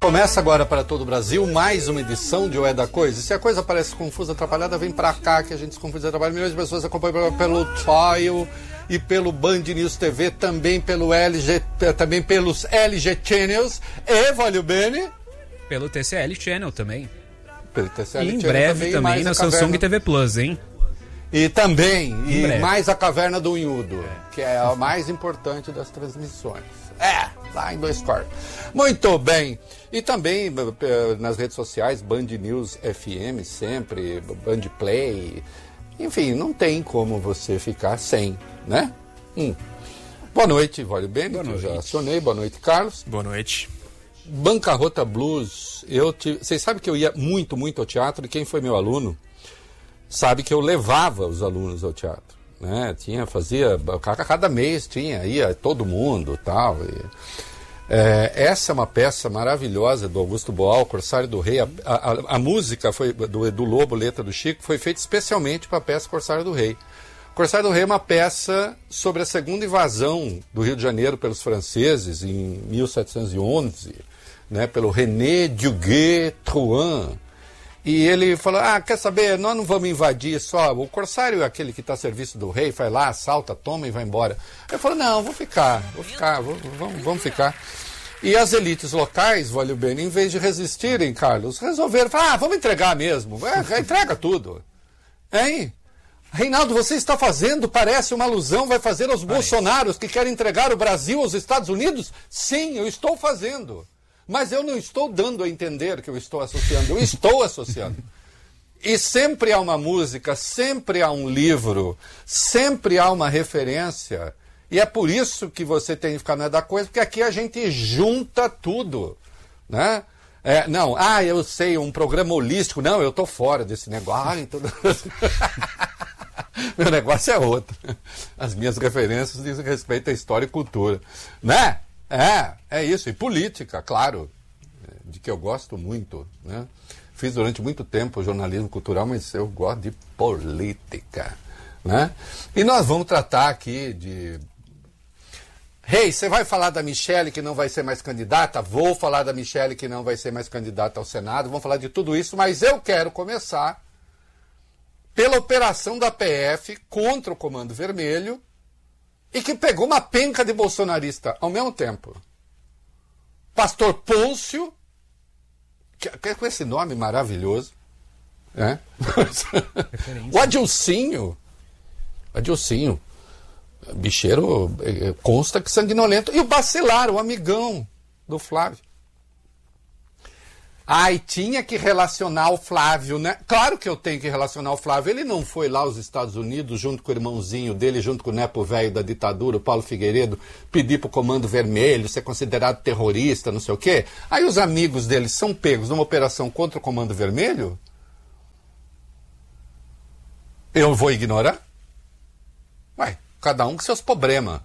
Começa agora para todo o Brasil mais uma edição de O É da Coisa. Se a coisa parece confusa, atrapalhada, vem pra cá que a gente se confunde e atrapalha. Milhões de pessoas acompanham pelo Trial e pelo Band News TV, também pelo também pelos LG Channels e, vale bene, pelo TCL Channel também. Pelo TCL e em Channel breve também na Samsung TV Plus, hein? E também, mais a Caverna do Unhudo, que é a mais importante das transmissões. Lá em 2 quartos. Muito bem. E também nas redes sociais, Band News FM, sempre, Band Play. Enfim, não tem como você ficar sem, né? Boa noite, Vale Bene, que eu já acionei. Boa noite, Carlos. Boa noite. Bancarrota Blues. Vocês sabem que eu ia muito ao teatro, e quem foi meu aluno sabe que eu levava os alunos ao teatro. Né? Cada mês ia todo mundo tal. Essa é uma peça maravilhosa do Augusto Boal, Corsário do Rei. A música foi do Lobo, letra do Chico, foi feita especialmente para a peça Corsário do Rei. Corsário do Rei é uma peça sobre a segunda invasão do Rio de Janeiro pelos franceses em 1711, né? Pelo René Duguay-Trouin. E ele falou, quer saber, nós não vamos invadir só, o corsário é aquele que está a serviço do rei, vai lá, assalta, toma e vai embora. Eu falei, não, vamos ficar. E as elites locais, vale bem, em vez de resistirem, Carlos, resolveram, vamos entregar mesmo, entrega tudo. Hein? Reinaldo, você está fazendo, parece uma alusão, vai fazer aos bolsonaros que querem entregar o Brasil aos Estados Unidos? Sim, eu estou fazendo. Mas eu não estou dando a entender que eu estou associando, eu estou associando. E sempre há uma música, sempre há um livro, sempre há uma referência. E é por isso que você tem que ficar na da coisa, porque aqui a gente junta tudo. Né? Eu sei, um programa holístico. Não, eu estou fora desse negócio. Meu negócio é outro. As minhas referências dizem respeito à história e cultura. Né? É isso. E política, claro, de que eu gosto muito, né? Fiz durante muito tempo jornalismo cultural, mas eu gosto de política, né? E nós vamos tratar aqui de... você vai falar da Michelle que não vai ser mais candidata? Vou falar da Michelle que não vai ser mais candidata ao Senado, vamos falar de tudo isso, mas eu quero começar pela operação da PF contra o Comando Vermelho, e que pegou uma penca de bolsonarista ao mesmo tempo. Pastor Pôncio, que com esse nome maravilhoso, né? O Adilcinho, bicheiro, consta que sanguinolento, e o Bacelar, o amigão do Flávio. Tinha que relacionar o Flávio, né? Claro que eu tenho que relacionar o Flávio. Ele não foi lá aos Estados Unidos, junto com o irmãozinho dele, junto com o nepo velho da ditadura, o Paulo Figueiredo, pedir pro Comando Vermelho, ser considerado terrorista, não sei o quê. Aí os amigos dele são pegos numa operação contra o Comando Vermelho? Eu vou ignorar? Cada um com seus problemas.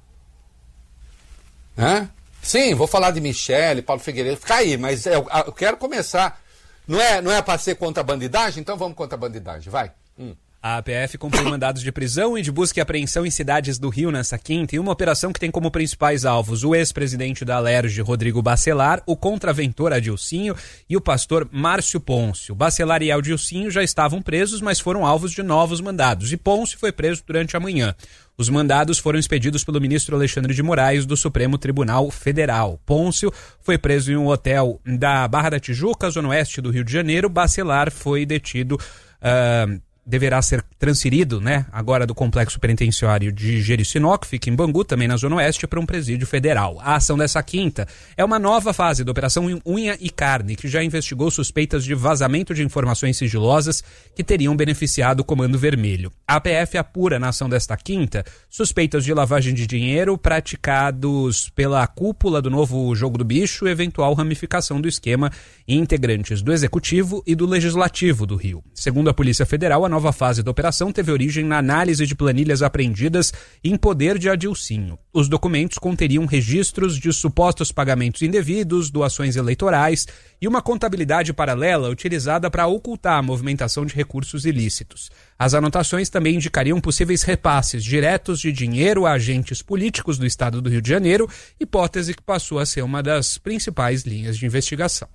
Né? Sim, vou falar de Michelle, Paulo Figueiredo, fica aí, mas eu quero começar. Não é para ser contra a bandidagem? Então vamos contra a bandidagem, vai. A PF cumpriu mandados de prisão e de busca e apreensão em cidades do Rio nessa quinta, em uma operação que tem como principais alvos o ex-presidente da Alerj, Rodrigo Bacelar, o contraventor Adilcinho e o pastor Márcio Pôncio. Bacelar e Adilcinho já estavam presos, mas foram alvos de novos mandados, e Pôncio foi preso durante a manhã. Os mandados foram expedidos pelo ministro Alexandre de Moraes do Supremo Tribunal Federal. Pôncio foi preso em um hotel da Barra da Tijuca, zona oeste do Rio de Janeiro. Bacelar foi detido... deverá ser transferido, né, agora do complexo penitenciário de Jericinó, que fica em Bangu, também na Zona Oeste, para um presídio federal. A ação dessa quinta é uma nova fase da Operação Unha e Carne, que já investigou suspeitas de vazamento de informações sigilosas que teriam beneficiado o Comando Vermelho. A PF apura na ação desta quinta suspeitas de lavagem de dinheiro praticados pela cúpula do novo Jogo do Bicho e eventual ramificação do esquema em integrantes do Executivo e do Legislativo do Rio. Segundo a Polícia Federal, a nova fase da operação teve origem na análise de planilhas apreendidas em poder de Adilcinho. Os documentos conteriam registros de supostos pagamentos indevidos, doações eleitorais e uma contabilidade paralela utilizada para ocultar a movimentação de recursos ilícitos. As anotações também indicariam possíveis repasses diretos de dinheiro a agentes políticos do estado do Rio de Janeiro, hipótese que passou a ser uma das principais linhas de investigação.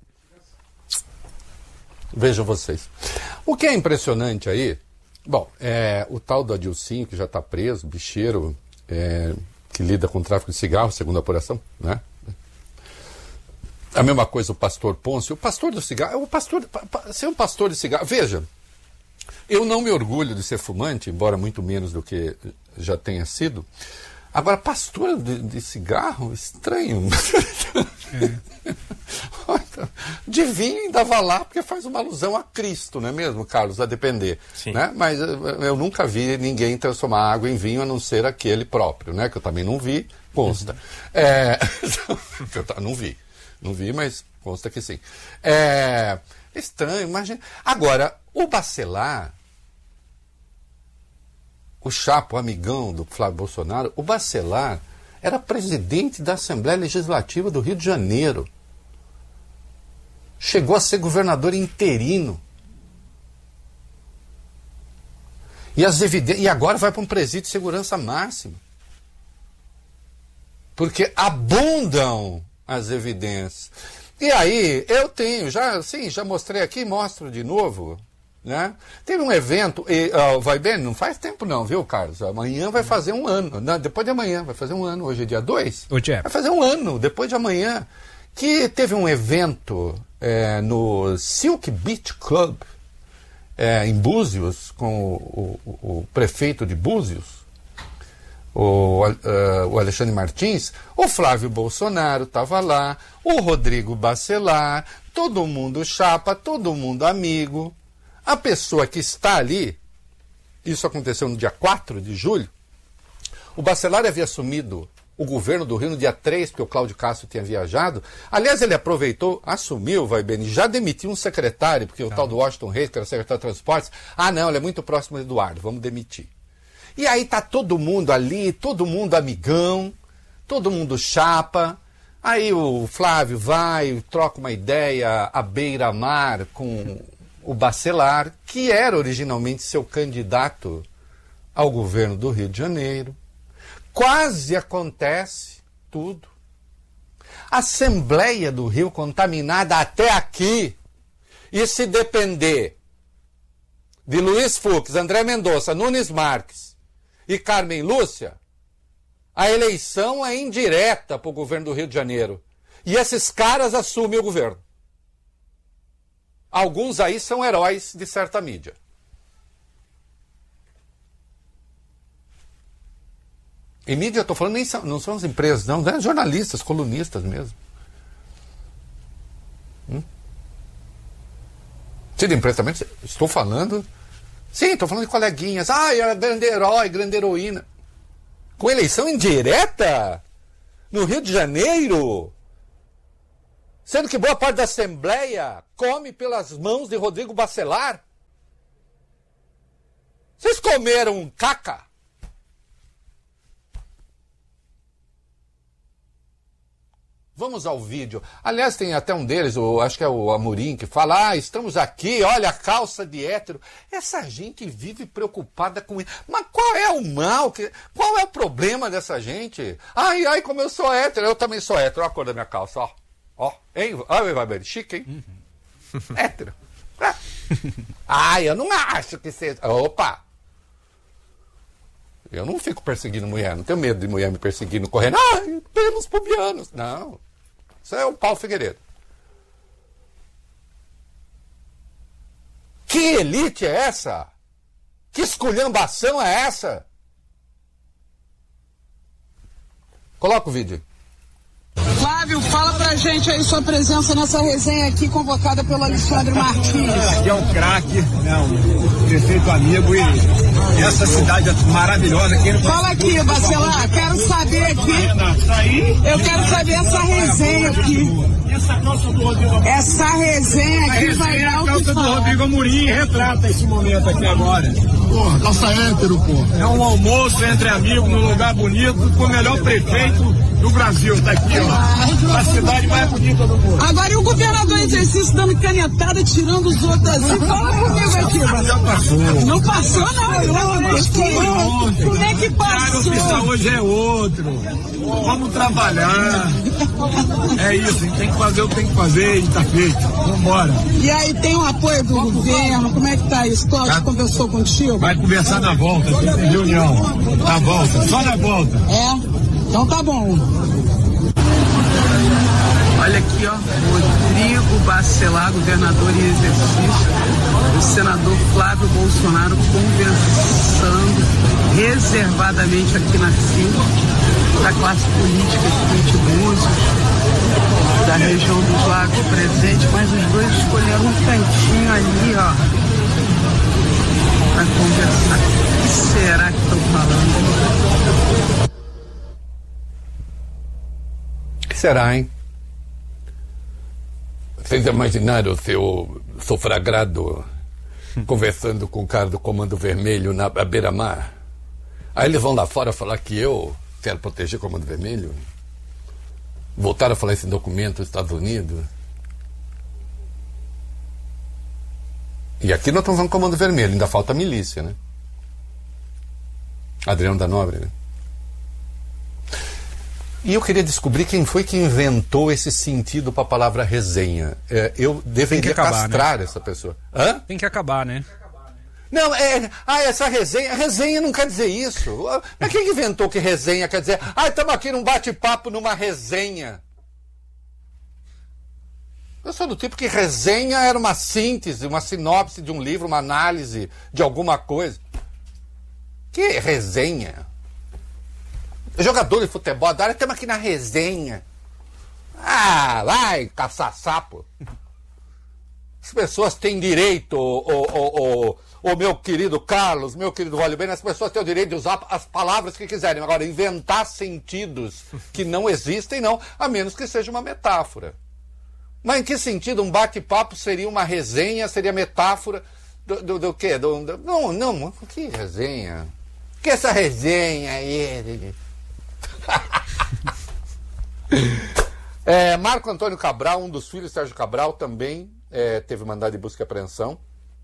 Vejam vocês. O que é impressionante aí, bom, o tal do Adilcinho, que já está preso, bicheiro, que lida com tráfico de cigarro, segundo a apuração, né? A mesma coisa o pastor Pôncio, o pastor do cigarro, ser um pastor de cigarro, veja, eu não me orgulho de ser fumante, embora muito menos do que já tenha sido. Agora, pastor de cigarro, estranho. De vinho ainda vai lá, porque faz uma alusão a Cristo, não é mesmo, Carlos? A depender. Né? Mas eu nunca vi ninguém transformar água em vinho, a não ser aquele próprio, né? Que eu também não vi, consta. Eu não vi, mas consta que sim. Estranho, imagina. Agora, o Bacelar, o chapa, o amigão do Flávio Bolsonaro, o Bacelar era presidente da Assembleia Legislativa do Rio de Janeiro. Chegou a ser governador interino. E agora vai para um presídio de segurança máxima. Porque abundam as evidências. E aí, eu tenho, já mostrei aqui, mostro de novo, né? Teve um evento, vai bem, não faz tempo não, viu, Carlos? Amanhã vai fazer um ano, não, depois de amanhã, vai fazer um ano, hoje é dia 2. Vai fazer um ano, depois de amanhã, que teve um evento no Silk Beach Club, em Búzios, com o prefeito de Búzios, o Alexandre Martins. O Flávio Bolsonaro estava lá, o Rodrigo Bacelar, todo mundo chapa, todo mundo amigo. A pessoa que está ali, isso aconteceu no dia 4 de julho, o Bacelar havia assumido o governo do Rio no dia 3, porque o Cláudio Castro tinha viajado. Aliás, ele assumiu, já demitiu um secretário, porque o tal do Washington Reis, que era secretário de Transportes, não, ele é muito próximo do Eduardo, vamos demitir. E aí tá todo mundo ali, todo mundo amigão, todo mundo chapa. Aí o Flávio vai, troca uma ideia à beira-mar com o Bacelar, que era originalmente seu candidato ao governo do Rio de Janeiro. Quase acontece tudo. Assembleia do Rio contaminada até aqui. E se depender de Luiz Fux, André Mendonça, Nunes Marques e Carmen Lúcia, a eleição é indireta para o governo do Rio de Janeiro. E esses caras assumem o governo. Alguns aí são heróis de certa mídia. Em mídia, eu estou falando, não são as empresas, não, né? Jornalistas, colunistas mesmo. Se de empresa também, estou falando... Sim, estou falando de coleguinhas. É grande herói, grande heroína. Com eleição indireta? No Rio de Janeiro? Sendo que boa parte da Assembleia come pelas mãos de Rodrigo Bacelar? Vocês comeram caca? Vamos ao vídeo. Aliás, tem até um deles, acho que é o Amorim, que fala, estamos aqui, olha a calça de hétero. Essa gente vive preocupada com isso. Mas qual é o mal? Qual é o problema dessa gente? Ai, como eu sou hétero, eu também sou hétero. Olha a cor da minha calça, ó. Hein? Olha, vai bem, chique, hein? Hétero. Eu não acho que seja... Opa! Eu não fico perseguindo mulher, não tenho medo de mulher me perseguindo, correndo. Pelos pubianos. Não. Isso é o Paulo Figueiredo. Que elite é essa? Que esculhambação é essa? Coloca o vídeo. Flávio, fala pra pra gente aí sua presença nessa resenha aqui convocada pelo Alexandre Martins. Aqui é o craque, né, um prefeito amigo, e essa cidade é maravilhosa. Fala aqui, Bacelar, quero saber aqui, eu quero saber essa resenha aqui. Essa resenha aqui vai dar o que falar. A calça do Rodrigo Amorim retrata esse momento aqui agora. Porra, calça hétero, pô. É um almoço entre amigos, num lugar bonito, com o melhor prefeito do Brasil, tá aqui, ó. A cidade mais bonita do mundo. Agora, e o governador em exercício dando canetada, tirando os outros assim? Fala comigo aqui, mano. Já passou. Não passou, não. Como é que passou? O oficial hoje é outro. Vamos trabalhar. É isso, a gente tem que fazer o que tem que fazer e tá feito. Vambora. E aí, tem o apoio do governo? Como é que tá isso? Cláudio conversou contigo? Vai conversar na volta, tem reunião. Na volta, só na volta. É? Então tá bom. Olha aqui, ó, Rodrigo Bacelar, governador em exercício, o senador Flávio Bolsonaro conversando reservadamente aqui na fila da classe política de Búzios, da região dos Lagos presente, mas os dois escolheram um cantinho ali, ó, para conversar. O que será que estão falando? O que será, hein? Vocês imaginaram o seu sofragrado conversando com o cara do Comando Vermelho na beira-mar? Aí eles vão lá fora falar que eu quero proteger o Comando Vermelho? Voltaram a falar esse documento dos Estados Unidos? E aqui nós estamos falando Comando Vermelho, ainda falta milícia, né? Adriano da Nóbrega, né? E eu queria descobrir quem foi que inventou esse sentido para a palavra resenha. Eu deveria castrar, né, essa pessoa. Hã? Tem que acabar, né? Não, essa resenha não quer dizer isso. Mas quem inventou que resenha quer dizer, estamos aqui num bate-papo, numa resenha. Eu sou do tipo que resenha era uma síntese, uma sinopse de um livro, uma análise de alguma coisa. Que resenha? Jogador de futebol, agora estamos aqui na resenha. Vai caçar sapo. As pessoas têm direito, o meu querido Carlos, meu querido Vale Bem, as pessoas têm o direito de usar as palavras que quiserem. Agora, inventar sentidos que não existem, não, a menos que seja uma metáfora. Mas em que sentido um bate-papo seria uma resenha, seria metáfora do quê? Não, que resenha? Que essa resenha aí? Marco Antônio Cabral, um dos filhos de Sérgio Cabral, também teve mandado de busca e apreensão.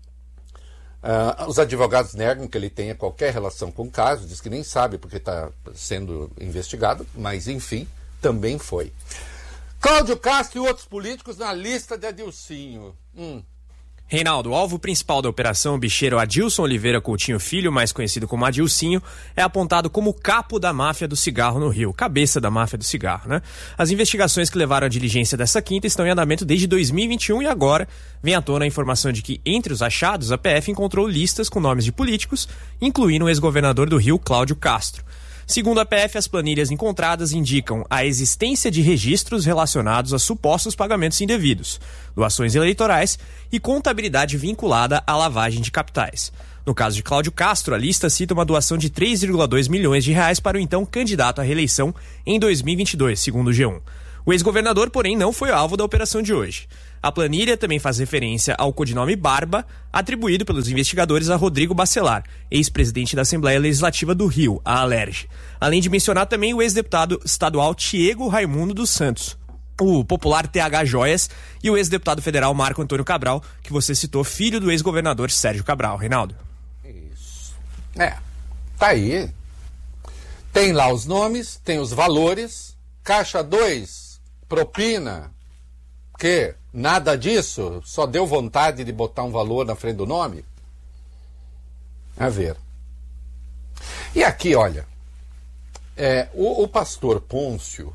Os advogados negam que ele tenha qualquer relação com o caso, diz que nem sabe porque está sendo investigado, mas enfim, também foi. Cláudio Castro e outros políticos na lista de Adilcinho. Reinaldo, o alvo principal da operação, o bicheiro Adilson Oliveira Coutinho Filho, mais conhecido como Adilcinho, é apontado como capo da máfia do cigarro no Rio, cabeça da máfia do cigarro, né? As investigações que levaram à diligência dessa quinta estão em andamento desde 2021 e agora vem à tona a informação de que, entre os achados, a PF encontrou listas com nomes de políticos, incluindo o ex-governador do Rio, Cláudio Castro. Segundo a PF, as planilhas encontradas indicam a existência de registros relacionados a supostos pagamentos indevidos, doações eleitorais e contabilidade vinculada à lavagem de capitais. No caso de Cláudio Castro, a lista cita uma doação de 3,2 milhões de reais para o então candidato à reeleição em 2022, segundo o G1. O ex-governador, porém, não foi alvo da operação de hoje. A planilha também faz referência ao codinome Barba, atribuído pelos investigadores a Rodrigo Bacelar, ex-presidente da Assembleia Legislativa do Rio, a Alerj. Além de mencionar também o ex-deputado estadual Tiago Raimundo dos Santos, o popular TH Joias e o ex-deputado federal Marco Antônio Cabral, que você citou, filho do ex-governador Sérgio Cabral. Reinaldo. Isso. Tá aí. Tem lá os nomes, tem os valores. Caixa 2, propina. Que nada disso, só deu vontade de botar um valor na frente do nome? A ver. E aqui, olha, o pastor Pôncio,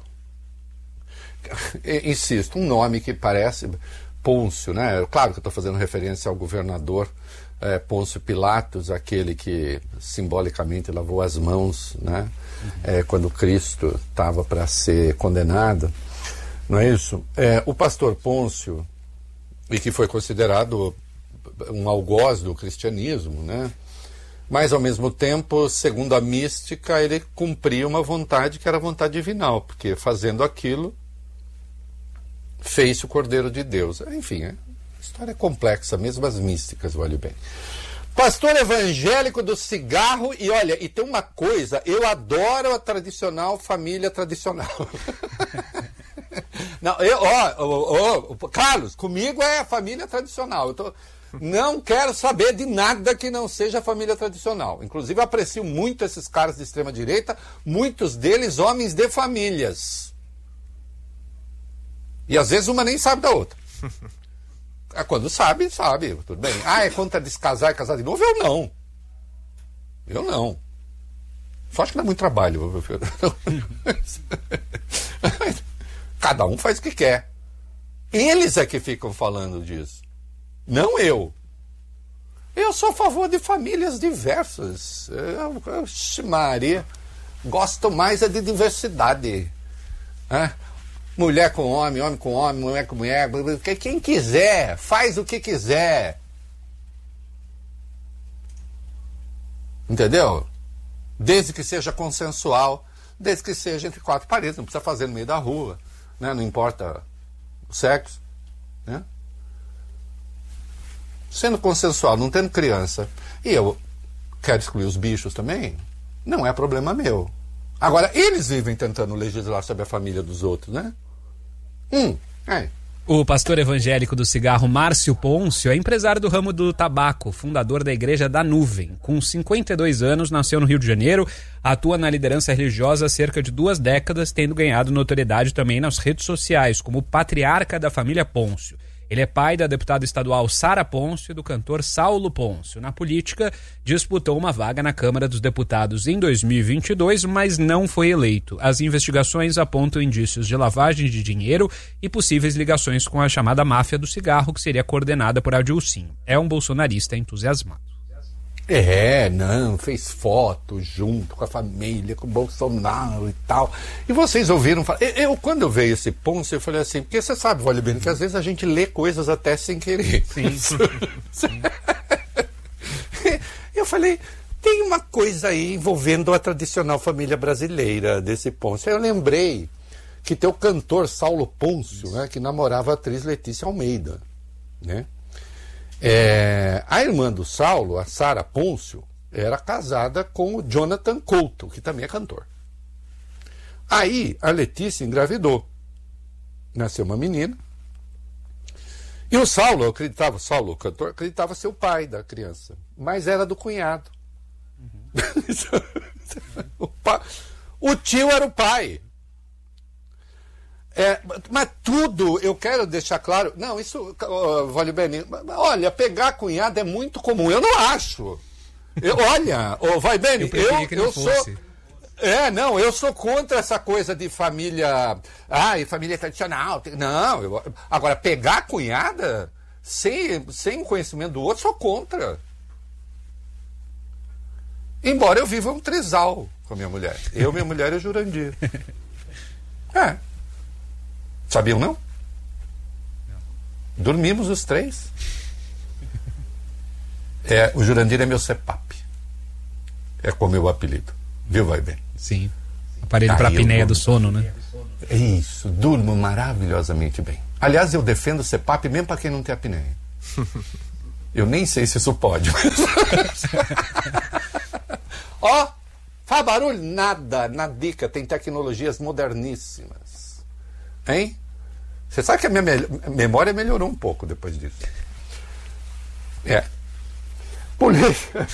insisto, um nome que parece Pôncio, né? Claro que eu estou fazendo referência ao governador Pôncio Pilatos, aquele que simbolicamente lavou as mãos, né? Quando Cristo estava para ser condenado. Não é isso? O pastor Pôncio, e que foi considerado um algoz do cristianismo, né? Mas, ao mesmo tempo, segundo a mística, ele cumpria uma vontade que era a vontade divinal, porque fazendo aquilo, fez-se o Cordeiro de Deus. Enfim, a história é complexa, mesmo as místicas, olhe bem. Pastor evangélico do cigarro, e olha, e tem uma coisa, eu adoro a tradicional família tradicional. Não, Carlos, comigo é a família tradicional. Não quero saber de nada que não seja a família tradicional. Inclusive, eu aprecio muito esses caras de extrema-direita, muitos deles homens de famílias. E às vezes uma nem sabe da outra. Quando sabe, tudo bem. É contra descasar e casar de novo? Eu não. Só acho que dá muito trabalho. Cada um faz o que quer. Eles é que ficam falando disso. Não eu. Eu sou a favor de famílias diversas. Maria, gosto mais é de diversidade. Mulher com homem, homem com homem, mulher com mulher. Quem quiser, faz o que quiser. Entendeu? Desde que seja consensual, desde que seja entre quatro paredes, não precisa fazer no meio da rua, né? Não importa o sexo, né? Sendo consensual, não tendo criança, e eu quero excluir os bichos também, não é problema meu. Agora, eles vivem tentando legislar sobre a família dos outros, né? O pastor evangélico do cigarro Márcio Pôncio é empresário do ramo do tabaco, fundador da Igreja da Nuvem. Com 52 anos, nasceu no Rio de Janeiro, atua na liderança religiosa há cerca de 2 décadas, tendo ganhado notoriedade também nas redes sociais, como patriarca da família Pôncio. Ele é pai da deputada estadual Sara Pôncio e do cantor Saulo Pôncio. Na política, disputou uma vaga na Câmara dos Deputados em 2022, mas não foi eleito. As investigações apontam indícios de lavagem de dinheiro e possíveis ligações com a chamada máfia do cigarro, que seria coordenada por Adilcinho. É um bolsonarista entusiasmado. Fez foto junto com a família, com o Bolsonaro e tal. E vocês ouviram falar. Quando eu veio esse Pôncio, eu falei assim, porque você sabe, Vale Bem, que às vezes a gente lê coisas até sem querer. Sim. Eu falei, tem uma coisa aí envolvendo a tradicional família brasileira desse Pôncio. Aí eu lembrei que tem o cantor Saulo Pôncio, né, que namorava a atriz Letícia Almeida, né? A irmã do Saulo, a Sara Pôncio, era casada com o Jonathan Couto, que também é cantor. Aí a Letícia engravidou. Nasceu uma menina. E o Saulo, o cantor, acreditava ser o pai da criança. Mas era do cunhado. O tio era o pai. Mas tudo, eu quero deixar claro. Não, isso, Vale Bem, olha, pegar cunhado é muito comum. Eu não acho. Vai Bem, eu sou. Eu sou contra essa coisa de família. Família tradicional. Não, agora, pegar cunhada sem conhecimento do outro, sou contra. Embora eu viva um trisal com a minha mulher. Minha mulher e o Jurandir. Sabiam, não? Dormimos os 3. O Jurandir é meu CEPAP. É como meu apelido. Viu, Vai Bem? Sim. Aparelho para a apneia do sono, né? Isso, durmo maravilhosamente bem. Aliás, eu defendo o CEPAP mesmo para quem não tem apneia. Eu nem sei se isso pode. Faz barulho? Nada. Na dica tem tecnologias moderníssimas. Hein? Você sabe que a minha memória melhorou um pouco depois disso. Polícia.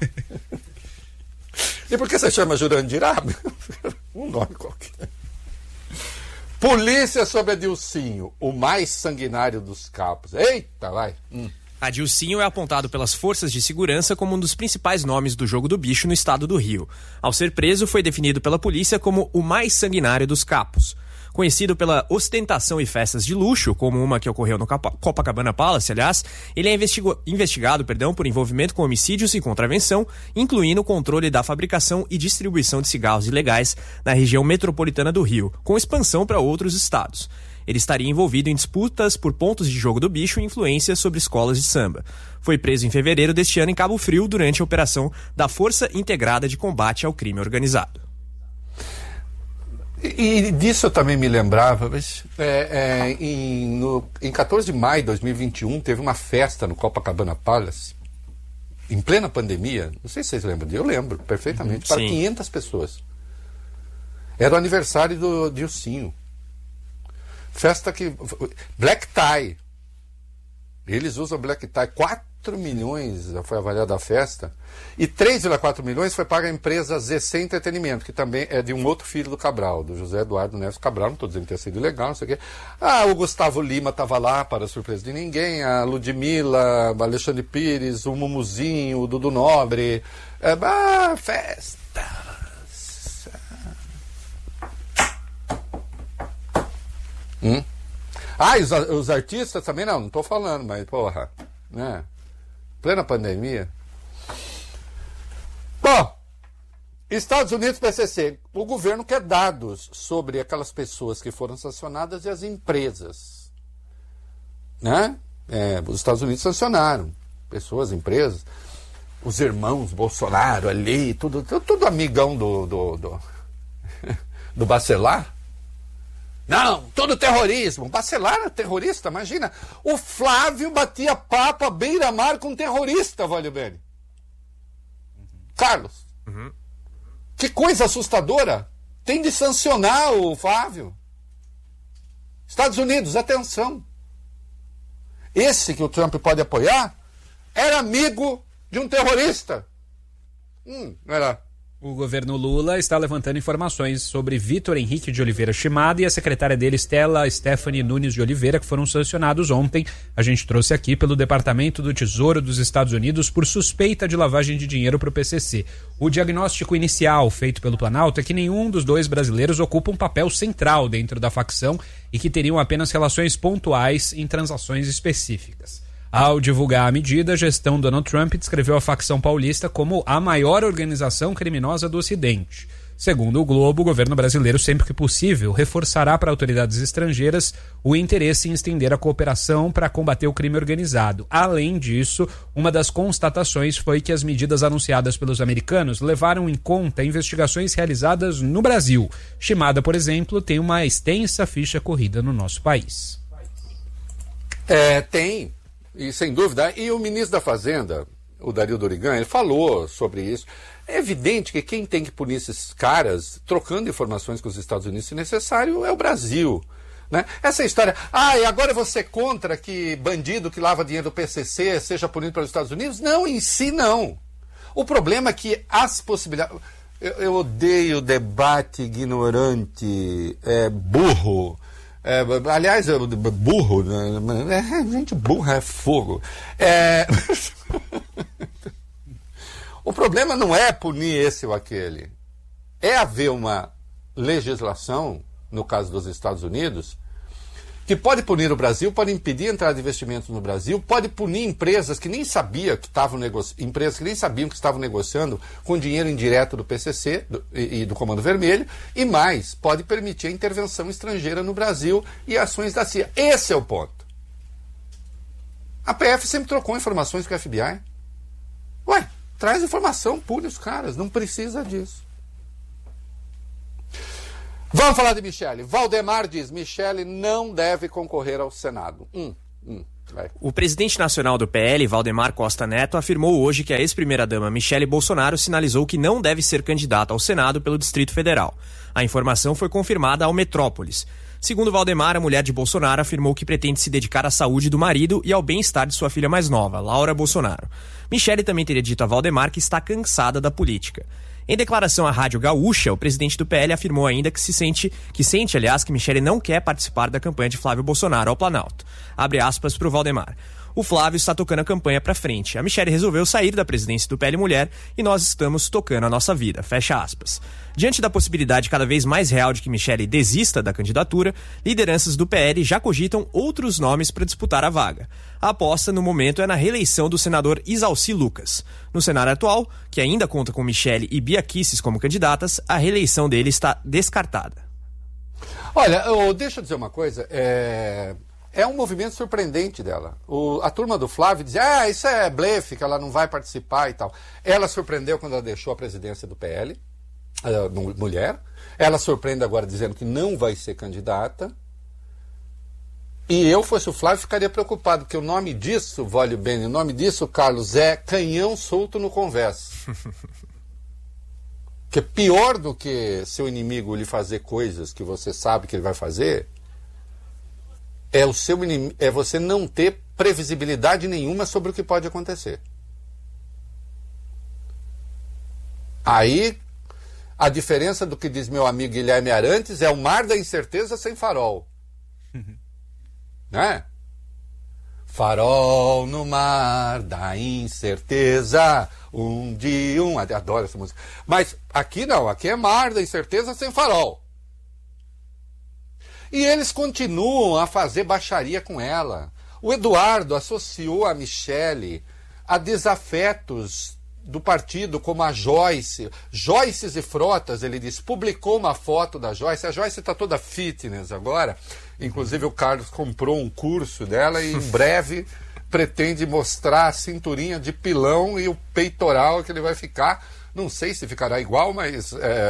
E por que você chama Jurandir? Um nome qualquer. Polícia sobre Adilcinho, o mais sanguinário dos capos. Eita, vai. Adilcinho é apontado pelas forças de segurança como um dos principais nomes do jogo do bicho no estado do Rio. Ao ser preso, foi definido pela polícia como o mais sanguinário dos capos. Conhecido pela ostentação e festas de luxo, como uma que ocorreu no Copacabana Palace, aliás, ele é investigado por envolvimento com homicídios e contravenção, incluindo o controle da fabricação e distribuição de cigarros ilegais na região metropolitana do Rio, com expansão para outros estados. Ele estaria envolvido em disputas por pontos de jogo do bicho e influências sobre escolas de samba. Foi preso em fevereiro deste ano em Cabo Frio durante a operação da Força Integrada de Combate ao Crime Organizado. E disso eu também me lembrava, mas em 14 de maio de 2021 teve uma festa no Copacabana Palace, em plena pandemia, não sei se vocês lembram disso, eu lembro perfeitamente, para 500 pessoas. Era o aniversário do Dilcinho. Festa que... Black Tie. Eles usam Black Tie. 4 milhões foi avaliada a festa. E 3,4 milhões foi paga a empresa ZC Entretenimento, que também é de um outro filho do Cabral, do José Eduardo Neves Cabral. Não estou dizendo que tenha sido ilegal, não sei o quê. O Gustavo Lima estava lá, para surpresa de ninguém. A Ludmilla, o Alexandre Pires, o Mumuzinho, o Dudu Nobre. Festa. E os artistas também não estou falando, mas porra, né? Plena pandemia. Bom, Estados Unidos, PCC, o governo quer dados sobre aquelas pessoas que foram sancionadas e as empresas, né? Os Estados Unidos sancionaram pessoas, empresas, os irmãos Bolsonaro ali, tudo amigão do Bacelar. Não, todo terrorismo. Bacelar era terrorista, imagina. O Flávio batia papo à beira-mar com um terrorista, Valho Bene. Carlos. Que coisa assustadora. Tem de sancionar o Flávio. Estados Unidos, atenção. Esse que o Trump pode apoiar era amigo de um terrorista. Não era... O governo Lula está levantando informações sobre Vitor Henrique de Oliveira Chimada e a secretária dele, Stella Stephanie Nunes de Oliveira, que foram sancionados ontem. A gente trouxe aqui pelo Departamento do Tesouro dos Estados Unidos por suspeita de lavagem de dinheiro para o PCC. O diagnóstico inicial feito pelo Planalto é que nenhum dos dois brasileiros ocupa um papel central dentro da facção e que teriam apenas relações pontuais em transações específicas. Ao divulgar a medida, a gestão Donald Trump descreveu a facção paulista como a maior organização criminosa do Ocidente. Segundo o Globo, o governo brasileiro, sempre que possível, reforçará para autoridades estrangeiras o interesse em estender a cooperação para combater o crime organizado. Além disso, uma das constatações foi que as medidas anunciadas pelos americanos levaram em conta investigações realizadas no Brasil. Chimada, por exemplo, tem uma extensa ficha corrida no nosso país. Tem. E sem dúvida, e o ministro da Fazenda, o Dario Dorigan, ele falou sobre isso. É evidente que quem tem que punir esses caras, trocando informações com os Estados Unidos se necessário, é o Brasil. Né? Essa história, e agora você é contra que bandido que lava dinheiro do PCC seja punido pelos Estados Unidos? Não, em si não. O problema é que as possibilidades... Eu odeio debate ignorante, burro. Aliás, burro, gente burra é fogo. O problema não é punir esse ou aquele. É haver uma legislação, no caso dos Estados Unidos, que pode punir o Brasil, pode impedir a entrada de investimentos no Brasil, pode punir empresas que nem sabiam que estavam negociando com dinheiro indireto do PCC e do Comando Vermelho, e mais, pode permitir a intervenção estrangeira no Brasil e ações da CIA. Esse é o ponto. A PF sempre trocou informações com a FBI. Traz informação, pune os caras, não precisa disso. Vamos falar de Michele. Valdemar diz: Michele não deve concorrer ao Senado. Vai. O presidente nacional do PL, Valdemar Costa Neto, afirmou hoje que a ex-primeira-dama Michele Bolsonaro sinalizou que não deve ser candidata ao Senado pelo Distrito Federal. A informação foi confirmada ao Metrópolis. Segundo Valdemar, a mulher de Bolsonaro afirmou que pretende se dedicar à saúde do marido e ao bem-estar de sua filha mais nova, Laura Bolsonaro. Michele também teria dito a Valdemar que está cansada da política. Em declaração à Rádio Gaúcha, o presidente do PL afirmou ainda que sente que Michele não quer participar da campanha de Flávio Bolsonaro ao Planalto. Abre aspas para o Valdemar. O Flávio está tocando a campanha para frente. A Michele resolveu sair da presidência do PL Mulher e nós estamos tocando a nossa vida. Fecha aspas. Diante da possibilidade cada vez mais real de que Michele desista da candidatura, lideranças do PL já cogitam outros nomes para disputar a vaga. A aposta, no momento, é na reeleição do senador Isalci Lucas. No cenário atual, que ainda conta com Michele e Bia Kicis como candidatas, a reeleição dele está descartada. Olha, deixa eu dizer uma coisa, é um movimento surpreendente dela. A turma do Flávio dizia, isso é blefe, que ela não vai participar e tal. Ela surpreendeu quando ela deixou a presidência do PL, mulher. Ela surpreende agora dizendo que não vai ser candidata. E eu, fosse o Flávio, ficaria preocupado, porque o nome disso, Vólio Bene, o nome disso, Carlos, é canhão solto no converso. Que é pior do que seu inimigo lhe fazer coisas que você sabe que ele vai fazer, é você não ter previsibilidade nenhuma sobre o que pode acontecer. Aí, a diferença do que diz meu amigo Guilherme Arantes é o mar da incerteza sem farol. Né? Farol no mar da incerteza, adoro essa música. Mas aqui não, aqui é mar da incerteza sem farol. E eles continuam a fazer baixaria com ela. O Eduardo associou a Michele a desafetos do partido, como a Joyce. Joyces e Frotas, ele disse, publicou uma foto da Joyce. A Joyce está toda fitness agora. Inclusive o Carlos comprou um curso dela e em breve pretende mostrar a cinturinha de pilão e o peitoral que ele vai ficar. Não sei se ficará igual, mas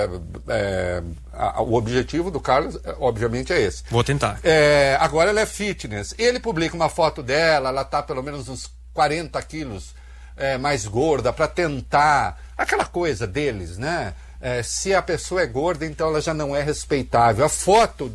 o objetivo do Carlos, obviamente, é esse. Vou tentar. Agora ela é fitness. Ele publica uma foto dela, ela está pelo menos uns 40 quilos mais gorda, para tentar... Aquela coisa deles, né? Se a pessoa é gorda, então ela já não é respeitável. A foto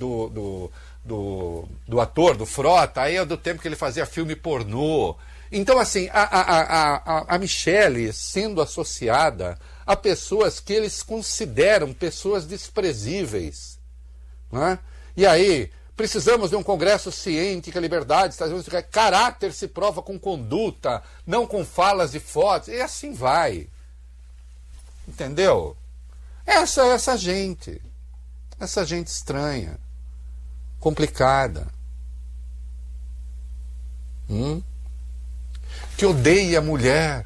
do ator, do Frota, aí é do tempo que ele fazia filme pornô. Então, assim, a Michele sendo associada a pessoas que eles consideram pessoas desprezíveis. Né? E aí, precisamos de um Congresso ciente que a liberdade, caráter se prova com conduta, não com falas e fotos, e assim vai. Entendeu? Essa gente estranha, complicada, que odeia a mulher.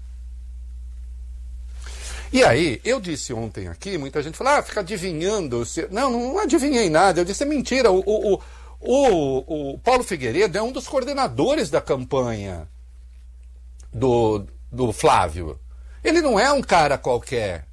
E aí, eu disse ontem aqui, muita gente falou, fica adivinhando. Não adivinhei nada, eu disse, é mentira. O Paulo Figueiredo é um dos coordenadores da campanha do Flávio. Ele não é um cara qualquer.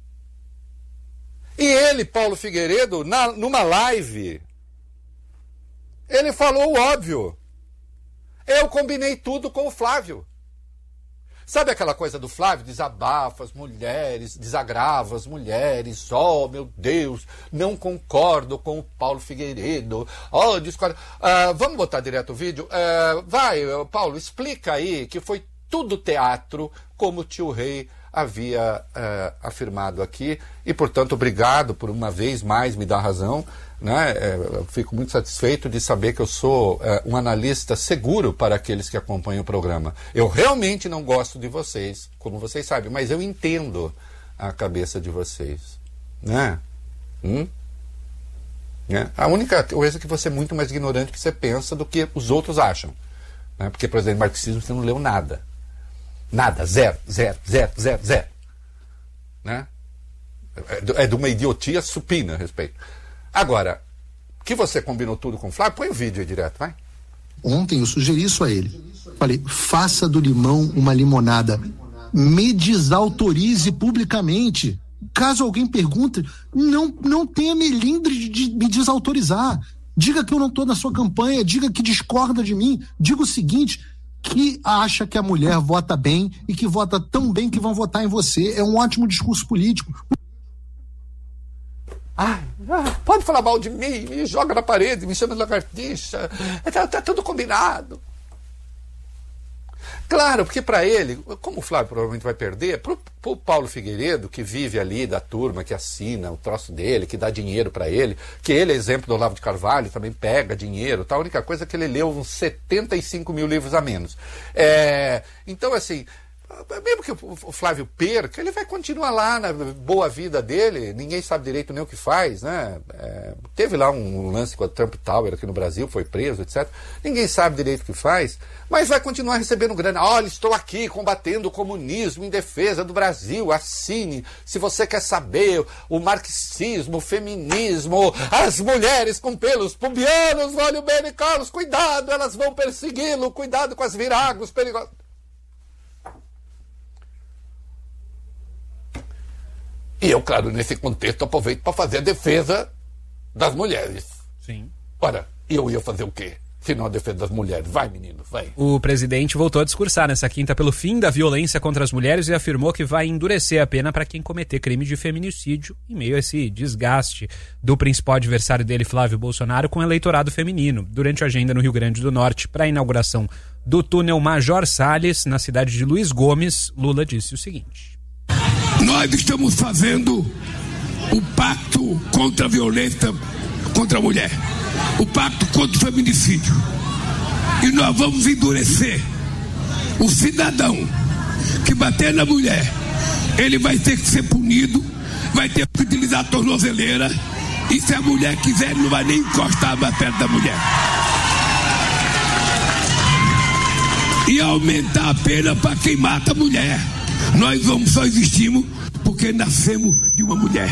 E ele, Paulo Figueiredo, numa live, ele falou o óbvio. Eu combinei tudo com o Flávio. Sabe aquela coisa do Flávio? Desabafa as mulheres, desagrava as mulheres. Oh, meu Deus, não concordo com o Paulo Figueiredo. Oh, discordo. Vamos botar direto o vídeo? Vai, Paulo, explica aí que foi tudo teatro, como o tio Rei havia afirmado aqui. E, portanto, obrigado por uma vez mais me dar razão. Né? Eu fico muito satisfeito de saber que eu sou um analista seguro para aqueles que acompanham o programa. Eu realmente não gosto de vocês, como vocês sabem, mas eu entendo a cabeça de vocês. Né? A única coisa é que você é muito mais ignorante do que você pensa do que os outros acham. Né? Porque, por exemplo, marxismo você não leu nada. Nada, zero. Né? É de uma idiotia supina a respeito. Agora, que você combinou tudo com o Flávio, põe o vídeo aí direto, vai. Ontem eu sugeri isso a ele. Falei, faça do limão uma limonada. Me desautorize publicamente. Caso alguém pergunte, não tenha melindre de me desautorizar. Diga que eu não estou na sua campanha, diga que discorda de mim. Diga o seguinte, que acha que a mulher vota bem e que vota tão bem que vão votar em você. É um ótimo discurso político. Pode falar mal de mim, me joga na parede, me chama de lagartixa, tá tudo combinado. Claro, porque para ele, como o Flávio provavelmente vai perder, pro Paulo Figueiredo, que vive ali da turma, que assina o troço dele, que dá dinheiro para ele, que ele é exemplo do Olavo de Carvalho, também pega dinheiro, tá? A única coisa é que ele leu uns 75 mil livros a menos. Então, assim, mesmo que o Flávio perca, ele vai continuar lá na boa vida dele, ninguém sabe direito nem o que faz, né? Teve lá um lance com a Trump Tower aqui no Brasil, foi preso, etc. Ninguém sabe direito o que faz, mas vai continuar recebendo grana. Olha, estou aqui combatendo o comunismo em defesa do Brasil, assine, se você quer saber, o marxismo, o feminismo, as mulheres com pelos pubianos, olha o Beni Carlos, cuidado, elas vão persegui-lo, cuidado com as viragos perigosas. E eu, claro, nesse contexto, aproveito para fazer a defesa das mulheres. Sim. Ora, eu ia fazer o quê? Se não a defesa das mulheres. Vai, menino, vai. O presidente voltou a discursar nessa quinta pelo fim da violência contra as mulheres e afirmou que vai endurecer a pena para quem cometer crime de feminicídio em meio a esse desgaste do principal adversário dele, Flávio Bolsonaro, com o eleitorado feminino. Durante a agenda no Rio Grande do Norte para a inauguração do túnel Major Salles, na cidade de Luiz Gomes, Lula disse o seguinte: nós estamos fazendo o pacto contra a violência contra a mulher, o pacto contra o feminicídio, e nós vamos endurecer. O cidadão que bater na mulher, ele vai ter que ser punido, vai ter que utilizar a tornozeleira, e se a mulher quiser, ele não vai nem encostar mais perto da mulher. E aumentar a pena para quem mata a mulher. Nós só existimos porque nascemos de uma mulher.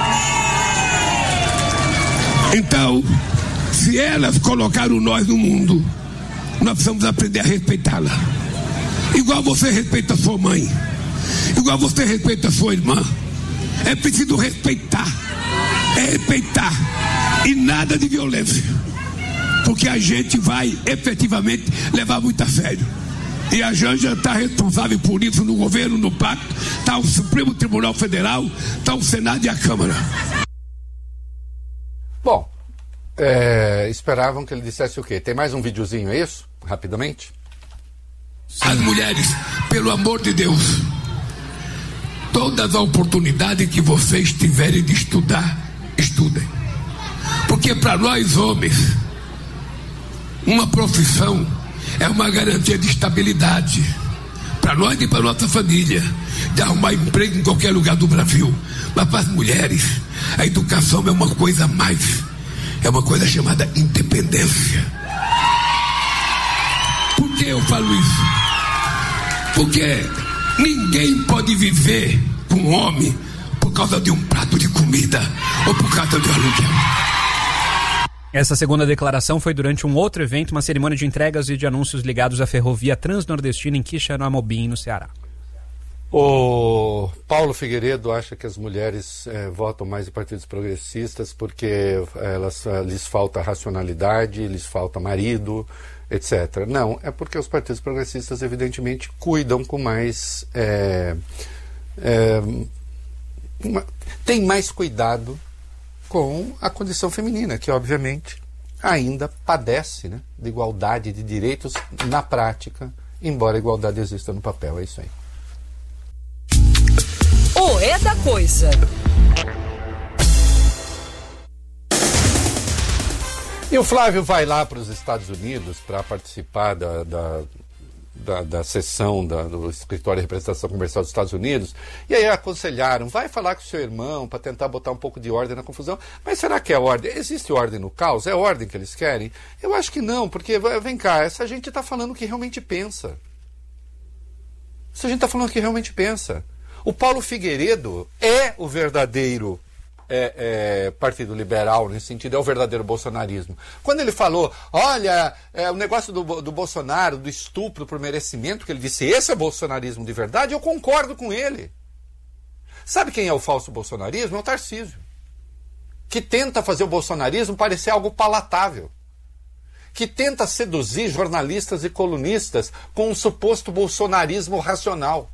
Então, se elas colocaram nós no mundo, nós precisamos aprender a respeitá-la. Igual você respeita a sua mãe, igual você respeita a sua irmã. É preciso respeitar. É respeitar. E nada de violência. Porque a gente vai efetivamente levar muito a sério. E a Janja está responsável por isso no governo, no pacto. Está o Supremo Tribunal Federal, está o Senado e a Câmara. Bom, esperavam que ele dissesse o quê? Tem mais um videozinho, é isso? Rapidamente. As mulheres, pelo amor de Deus, todas as oportunidades que vocês tiverem de estudar, estudem. Porque para nós homens, uma profissão é uma garantia de estabilidade para nós e para nossa família, de arrumar emprego em qualquer lugar do Brasil. Mas para as mulheres, a educação é uma coisa a mais, é uma coisa chamada independência. Por que eu falo isso? Porque ninguém pode viver com um homem por causa de um prato de comida ou por causa de aluguel. Essa segunda declaração foi durante um outro evento, uma cerimônia de entregas e de anúncios ligados à ferrovia transnordestina em Quixeramobim, no Ceará. O Paulo Figueiredo acha que as mulheres votam mais em partidos progressistas porque lhes falta racionalidade, lhes falta marido, etc. Não, é porque os partidos progressistas evidentemente cuidam com mais... tem mais cuidado com a condição feminina, que obviamente ainda padece, né, de igualdade de direitos na prática, embora a igualdade exista no papel. É isso aí. O É da Coisa. E o Flávio vai lá para os Estados Unidos para participar da sessão do Escritório de Representação Comercial dos Estados Unidos, e aí aconselharam, vai falar com o seu irmão para tentar botar um pouco de ordem na confusão. Mas será que é ordem? Existe ordem no caos? É ordem que eles querem? Eu acho que não, porque, vem cá, essa gente está falando o que realmente pensa. Essa gente está falando o que realmente pensa. O Paulo Figueiredo é o verdadeiro Partido Liberal, nesse sentido, é o verdadeiro bolsonarismo. Quando ele falou, olha, o negócio do Bolsonaro, do estupro por merecimento, que ele disse, esse é bolsonarismo de verdade, eu concordo com ele. Sabe quem é o falso bolsonarismo? É o Tarcísio, que tenta fazer o bolsonarismo parecer algo palatável, que tenta seduzir jornalistas e colunistas com um suposto bolsonarismo racional.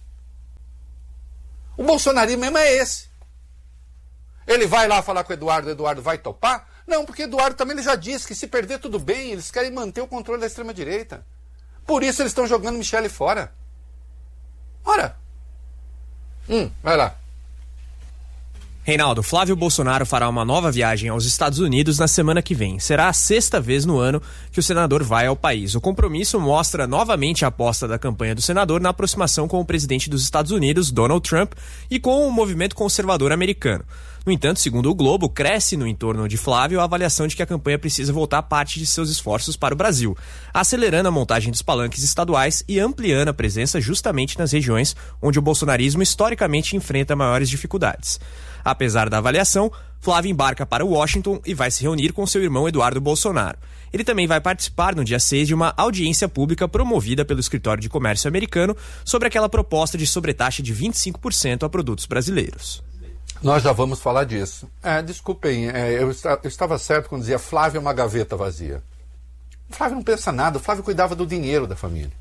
O bolsonarismo mesmo é esse. Ele vai lá falar com o Eduardo vai topar? Não, porque Eduardo também ele já disse que se perder tudo bem, eles querem manter o controle da extrema-direita. Por isso eles estão jogando Michele fora. Ora. Vai lá. Reinaldo, Flávio Bolsonaro fará uma nova viagem aos Estados Unidos na semana que vem. Será a 6ª vez no ano que o senador vai ao país. O compromisso mostra novamente a aposta da campanha do senador na aproximação com o presidente dos Estados Unidos, Donald Trump, e com o movimento conservador americano. No entanto, segundo o Globo, cresce no entorno de Flávio a avaliação de que a campanha precisa voltar parte de seus esforços para o Brasil, acelerando a montagem dos palanques estaduais e ampliando a presença justamente nas regiões onde o bolsonarismo historicamente enfrenta maiores dificuldades. Apesar da avaliação, Flávio embarca para Washington e vai se reunir com seu irmão Eduardo Bolsonaro. Ele também vai participar no dia 6 de uma audiência pública promovida pelo Escritório de Comércio americano sobre aquela proposta de sobretaxa de 25% a produtos brasileiros. Nós já vamos falar disso. Desculpem, eu estava certo quando dizia Flávio é uma gaveta vazia. O Flávio não pensa nada, o Flávio cuidava do dinheiro da família.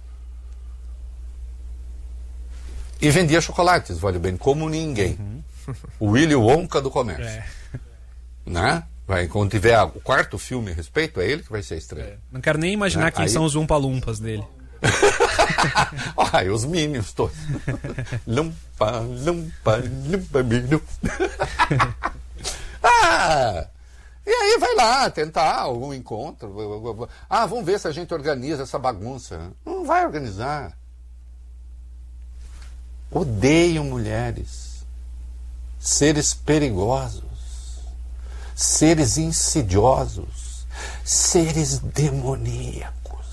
E vendia chocolates, vale bem, como ninguém. O Willy Wonka do comércio. Né? Quando tiver o 4º filme a respeito, é ele que vai ser a estrela. Não quero nem imaginar quem são os Umpa-Lumpas dele. Os Minions todos. Lumpa, lumpa, lumpa, Minion. E aí vai lá tentar algum encontro. Vamos ver se a gente organiza essa bagunça. Não vai organizar. Odeiam mulheres, seres perigosos, seres insidiosos, seres demoníacos.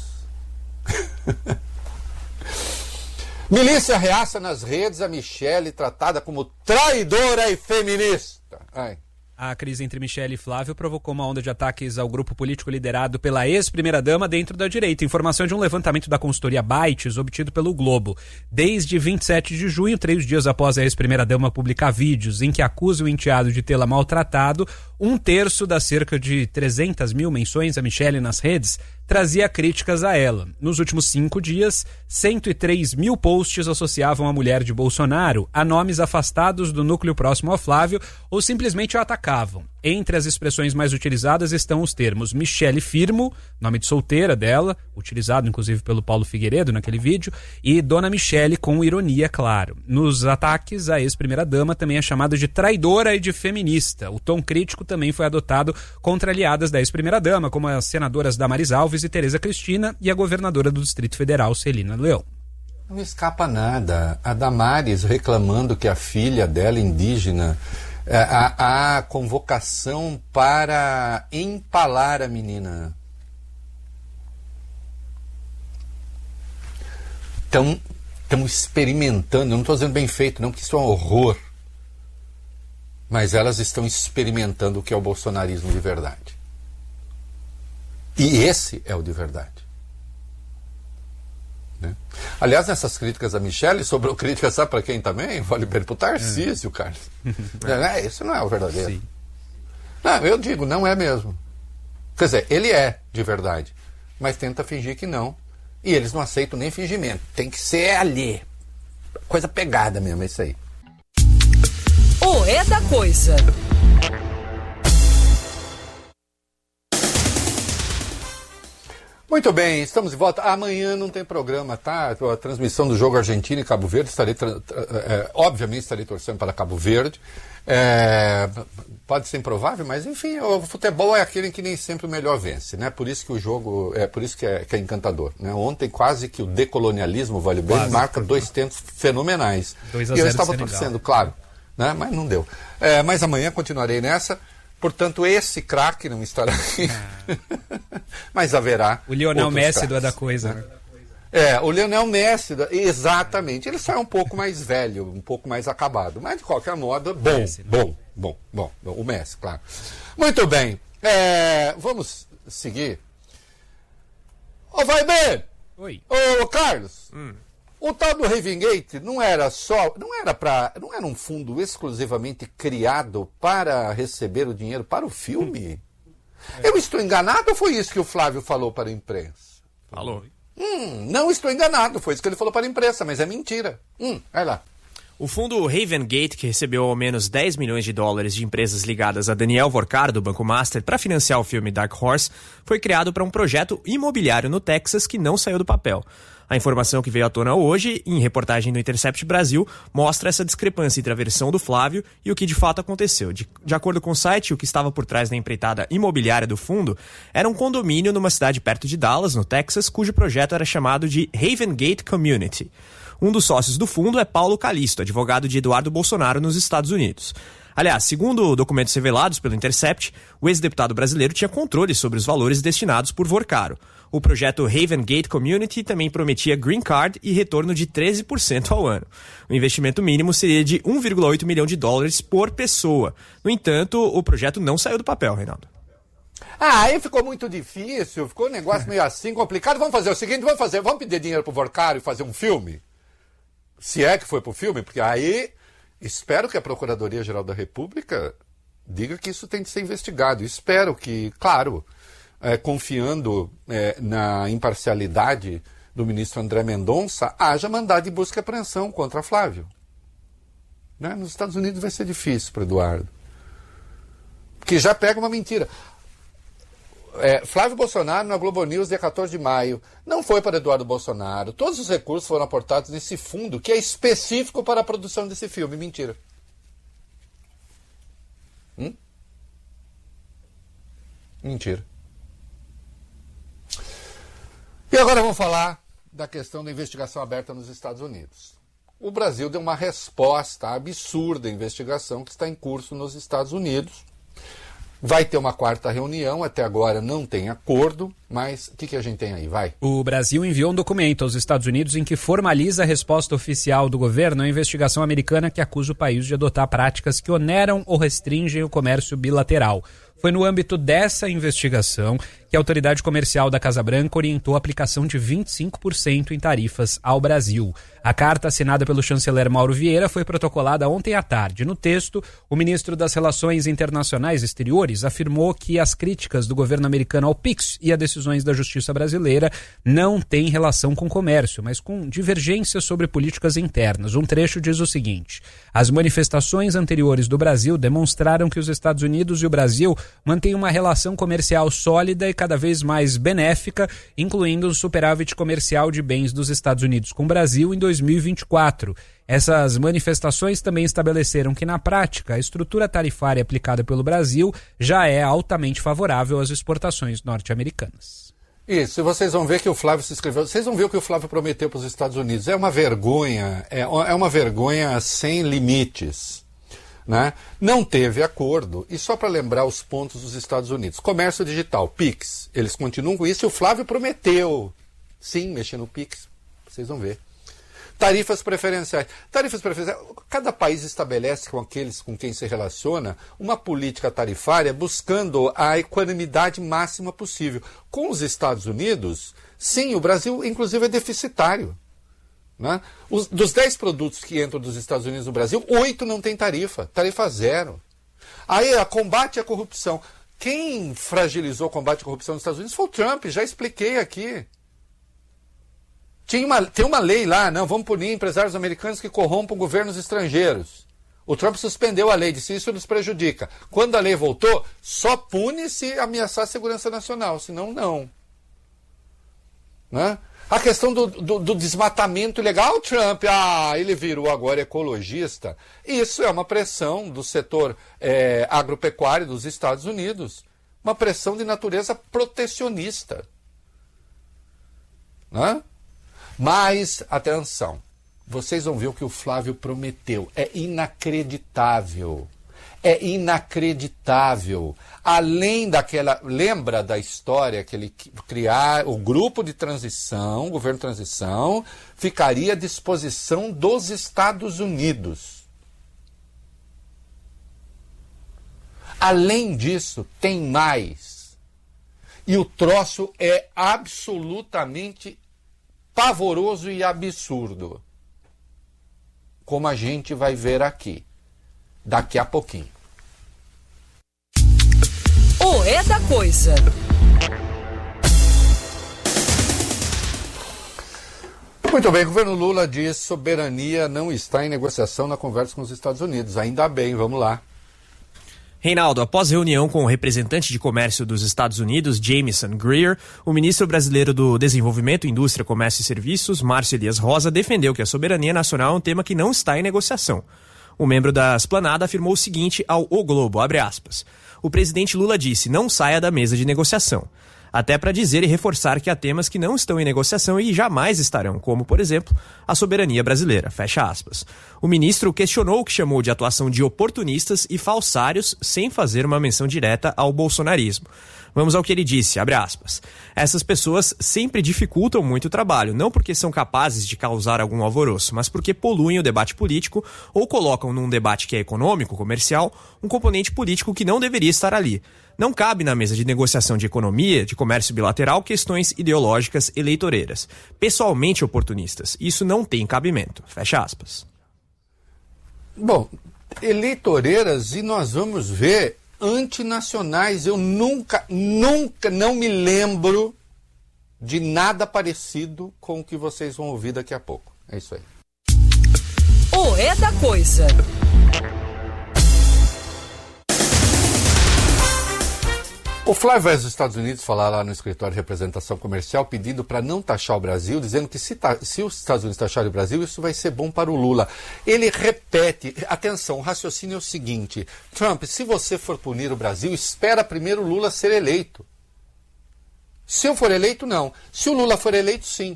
Milícia reaça nas redes a Michele tratada como traidora e feminista. A crise entre Michele e Flávio provocou uma onda de ataques ao grupo político liderado pela ex-primeira-dama dentro da direita. Informação de um levantamento da consultoria Bytes, obtido pelo Globo. Desde 27 de junho, 3 dias após a ex-primeira-dama publicar vídeos em que acusa o enteado de tê-la maltratado, 1/3 das cerca de 300 mil menções a Michele nas redes trazia críticas a ela. Nos últimos 5 dias, 103 mil posts associavam a mulher de Bolsonaro a nomes afastados do núcleo próximo ao Flávio ou simplesmente a atacavam. Entre as expressões mais utilizadas estão os termos Michele Firmo, nome de solteira dela, utilizado inclusive pelo Paulo Figueiredo naquele vídeo, e Dona Michele com ironia, claro. Nos ataques, a ex-primeira-dama também é chamada de traidora e de feminista. O tom crítico também foi adotado contra aliadas da ex-primeira-dama, como as senadoras Damares Alves e Tereza Cristina e a governadora do Distrito Federal, Celina Leão. Não escapa nada. A Damares reclamando que a filha dela, indígena, a convocação para empalar a menina. Estão experimentando, eu não estou dizendo bem feito, não, porque isso é um horror. Mas elas estão experimentando o que é o bolsonarismo de verdade. E esse é o de verdade. Né? Aliás, nessas críticas a Michele, sobrou crítica, sabe para quem também? Vale bem para o Tarcísio, Carlos. Isso não é o verdadeiro. Sim. Não, eu digo, não é mesmo. Quer dizer, ele é de verdade, mas tenta fingir que não. E eles não aceitam nem fingimento. Tem que ser ali. Coisa pegada mesmo, é isso aí. O É da Coisa. Muito bem, estamos de volta. Amanhã não tem programa, tá? A transmissão do jogo Argentina e Cabo Verde, obviamente estarei torcendo para Cabo Verde. Pode ser improvável, mas enfim, o futebol é aquele em que nem sempre o melhor vence, né? Por isso que o jogo, por isso que é encantador, né? Ontem quase que o decolonialismo, vale bem, marca 2 tentos fenomenais. 2-0 e eu estava Senegal. torcendo, claro, né? Mas não deu. Mas amanhã continuarei nessa. Portanto, esse craque não estará aqui. Mas haverá. O Lionel Messi craques, do É da Coisa, né? O Lionel Messi, exatamente. Ele só é um pouco mais velho, um pouco mais acabado. Mas, de qualquer modo, bom. O Messi, claro. Muito bem. Vamos seguir. Vai bem! Oi. Ô, Carlos, o tal do Ravengate não era um fundo exclusivamente criado para receber o dinheiro para o filme? Eu estou enganado ou foi isso que o Flávio falou para a imprensa? Falou. Não estou enganado, foi isso que ele falou para a imprensa, mas é mentira. Vai lá. O fundo Ravengate, que recebeu ao menos 10 milhões de dólares de empresas ligadas a Daniel Vorkar, do Banco Master, para financiar o filme Dark Horse, foi criado para um projeto imobiliário no Texas que não saiu do papel. A informação que veio à tona hoje, em reportagem do Intercept Brasil, mostra essa discrepância entre a versão do Flávio e o que de fato aconteceu. De acordo com o site, o que estava por trás da empreitada imobiliária do fundo era um condomínio numa cidade perto de Dallas, no Texas, cujo projeto era chamado de Haven Gate Community. Um dos sócios do fundo é Paulo Calisto, advogado de Eduardo Bolsonaro nos Estados Unidos. Aliás, segundo documentos revelados pelo Intercept, o ex-deputado brasileiro tinha controle sobre os valores destinados por Vorcaro. O projeto Haven Gate Community também prometia green card e retorno de 13% ao ano. O investimento mínimo seria de 1,8 milhão de dólares por pessoa. No entanto, o projeto não saiu do papel, Reinaldo. Aí ficou muito difícil, ficou um negócio meio assim, complicado. Vamos fazer o seguinte, vamos pedir dinheiro pro Vorcaro e fazer um filme? Se é que foi pro filme, porque aí espero que a Procuradoria-Geral da República diga que isso tem de ser investigado. Espero que, claro, confiando na imparcialidade do ministro André Mendonça, haja mandado de busca e apreensão contra Flávio. Né? Nos Estados Unidos vai ser difícil para Eduardo. Porque já pega uma mentira. Flávio Bolsonaro na Globo News, dia 14 de maio. Não foi para Eduardo Bolsonaro. Todos os recursos foram aportados nesse fundo, que é específico para a produção desse filme. Mentira. Mentira. E agora vamos falar da questão da investigação aberta nos Estados Unidos. O Brasil deu uma resposta à absurda investigação que está em curso nos Estados Unidos. Vai ter uma quarta reunião, até agora não tem acordo, mas o que a gente tem aí? Vai. O Brasil enviou um documento aos Estados Unidos em que formaliza a resposta oficial do governo à investigação americana que acusa o país de adotar práticas que oneram ou restringem o comércio bilateral. Foi no âmbito dessa investigação que a autoridade comercial da Casa Branca orientou a aplicação de 25% em tarifas ao Brasil. A carta assinada pelo chanceler Mauro Vieira foi protocolada ontem à tarde. No texto, o ministro das Relações Internacionais Exteriores afirmou que as críticas do governo americano ao PIX e a decisões da justiça brasileira não têm relação com comércio, mas com divergências sobre políticas internas. Um trecho diz o seguinte: as manifestações anteriores do Brasil demonstraram que os Estados Unidos e o Brasil mantêm uma relação comercial sólida e cada vez mais benéfica, incluindo o superávit comercial de bens dos Estados Unidos com o Brasil em 2024. Essas manifestações também estabeleceram que, na prática, a estrutura tarifária aplicada pelo Brasil já é altamente favorável às exportações norte-americanas. Isso, e vocês vão ver que o Flávio se inscreveu, vocês vão ver o que o Flávio prometeu para os Estados Unidos. É uma vergonha, é uma vergonha sem limites. Né? Não teve acordo, e só para lembrar os pontos dos Estados Unidos: comércio digital, PIX, eles continuam com isso, e o Flávio prometeu, sim, mexer no PIX, vocês vão ver. Tarifas preferenciais, cada país estabelece com aqueles com quem se relaciona uma política tarifária buscando a equanimidade máxima possível. Com os Estados Unidos, sim, o Brasil inclusive é deficitário. Né? Dos 10 produtos que entram dos Estados Unidos no Brasil, 8 não tem tarifa zero. Aí, a combate à corrupção. Quem fragilizou o combate à corrupção nos Estados Unidos foi o Trump, já expliquei aqui. Tem uma lei lá, não, vamos punir empresários americanos que corrompam governos estrangeiros. O Trump suspendeu a lei, disse isso nos prejudica. Quando a lei voltou, só pune se ameaçar a segurança nacional, senão não. Né? A questão do desmatamento ilegal, o Trump, ele virou agora ecologista. Isso é uma pressão do setor agropecuário dos Estados Unidos. Uma pressão de natureza protecionista. Né? Mas, atenção, vocês vão ver o que o Flávio prometeu. É inacreditável. É inacreditável. Além daquela... Lembra da história que ele criar o grupo de transição, o governo de transição, ficaria à disposição dos Estados Unidos. Além disso, tem mais. E o troço é absolutamente pavoroso e absurdo. Como a gente vai ver aqui. Daqui a pouquinho. O É da Coisa. Muito bem, o governo Lula diz que soberania não está em negociação na conversa com os Estados Unidos. Ainda bem, vamos lá. Reinaldo, após reunião com o representante de comércio dos Estados Unidos, Jameson Greer, o ministro brasileiro do Desenvolvimento, Indústria, Comércio e Serviços, Márcio Elias Rosa, defendeu que a soberania nacional é um tema que não está em negociação. O membro da Esplanada afirmou o seguinte ao O Globo, abre aspas, o presidente Lula disse, não saia da mesa de negociação. Até para dizer e reforçar que há temas que não estão em negociação e jamais estarão, como, por exemplo, a soberania brasileira, fecha aspas. O ministro questionou o que chamou de atuação de oportunistas e falsários sem fazer uma menção direta ao bolsonarismo. Vamos ao que ele disse, abre aspas. Essas pessoas sempre dificultam muito o trabalho, não porque são capazes de causar algum alvoroço, mas porque poluem o debate político ou colocam num debate que é econômico, comercial, um componente político que não deveria estar ali. Não cabe na mesa de negociação de economia, de comércio bilateral, questões ideológicas eleitoreiras. Pessoalmente oportunistas. Isso não tem cabimento. Fecha aspas. Bom, eleitoreiras e nós vamos ver antinacionais. Eu nunca não me lembro de nada parecido com o que vocês vão ouvir daqui a pouco. É isso aí. O É da Coisa. O Flávio vai aos Estados Unidos falar lá no escritório de representação comercial pedindo para não taxar o Brasil, dizendo que se os Estados Unidos taxarem o Brasil, isso vai ser bom para o Lula. Ele repete, atenção, o raciocínio é o seguinte, Trump, se você for punir o Brasil, espera primeiro o Lula ser eleito. Se eu for eleito, não. Se o Lula for eleito, sim.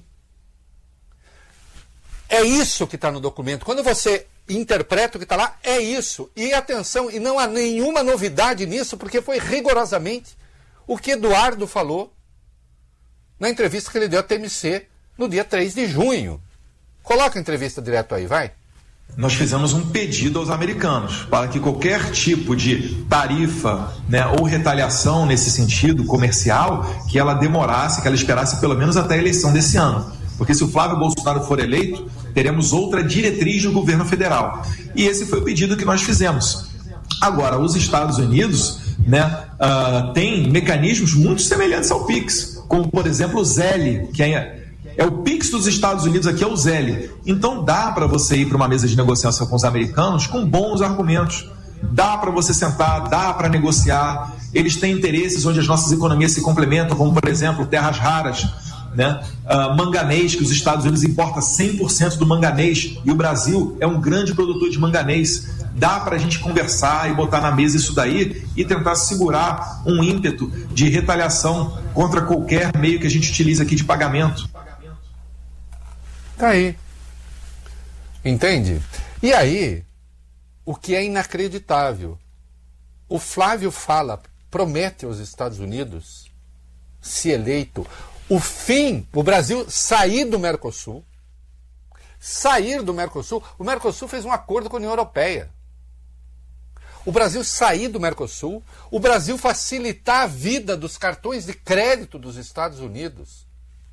É isso que está no documento. Quando você interpreta o que está lá, é isso. E atenção, e não há nenhuma novidade nisso, porque foi rigorosamente o que Eduardo falou na entrevista que ele deu à TMC no dia 3 de junho. Coloca a entrevista direto aí, vai. Nós fizemos um pedido aos americanos para que qualquer tipo de tarifa, né, ou retaliação nesse sentido comercial, que ela demorasse, que ela esperasse pelo menos até a eleição desse ano. Porque se o Flávio Bolsonaro for eleito, teremos outra diretriz do governo federal. E esse foi o pedido que nós fizemos. Agora, os Estados Unidos, né, têm mecanismos muito semelhantes ao PIX, como, por exemplo, o ZEL, que é o PIX dos Estados Unidos, aqui é o ZEL. Então dá para você ir para uma mesa de negociação com os americanos com bons argumentos. Dá para você sentar, dá para negociar. Eles têm interesses onde as nossas economias se complementam, como, por exemplo, terras raras, né? Manganês, que os Estados Unidos importam 100% do manganês e o Brasil é um grande produtor de manganês. Dá para a gente conversar e botar na mesa isso daí e tentar segurar um ímpeto de retaliação contra qualquer meio que a gente utiliza aqui de pagamento. Tá aí. Entende? E aí, o que é inacreditável, o Flávio promete aos Estados Unidos, se eleito, o Brasil sair do Mercosul. O Mercosul fez um acordo com a União Europeia. O Brasil sair do Mercosul, o Brasil facilitar a vida dos cartões de crédito dos Estados Unidos.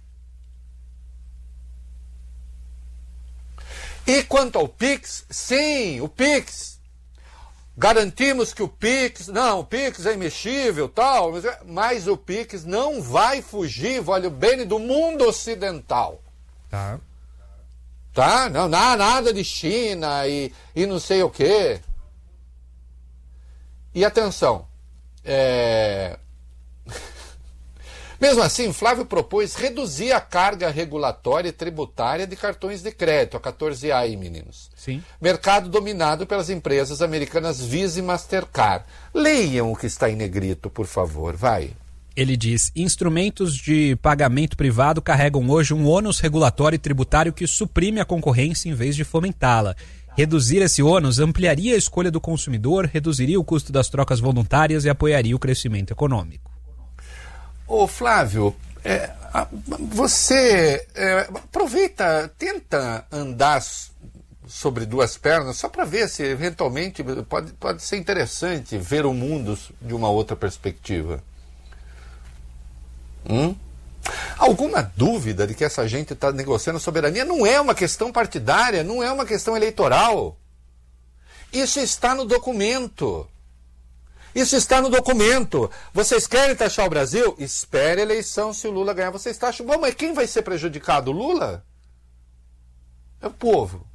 E quanto ao PIX, sim, o PIX. Garantimos que o PIX é imexível, tal, mas o PIX não vai fugir, vale o bem, do mundo ocidental. Tá? Não, nada de China e não sei o quê. E atenção, mesmo assim, Flávio propôs reduzir a carga regulatória e tributária de cartões de crédito, a 14A aí, meninos. Sim. Mercado dominado pelas empresas americanas Visa e Mastercard. Leiam o que está em negrito, por favor, vai. Ele diz, instrumentos de pagamento privado carregam hoje um ônus regulatório e tributário que suprime a concorrência em vez de fomentá-la. Reduzir esse ônus ampliaria a escolha do consumidor, reduziria o custo das trocas voluntárias e apoiaria o crescimento econômico. Ô Flávio, você aproveita, tenta andar sobre duas pernas, só para ver se eventualmente pode ser interessante ver o mundo de uma outra perspectiva. Alguma dúvida de que essa gente está negociando soberania? Não é uma questão partidária, não é uma questão eleitoral. Isso está no documento. Vocês querem taxar o Brasil? Espere a eleição, se o Lula ganhar, vocês taxam. Bom, mas quem vai ser prejudicado? O Lula? É o povo.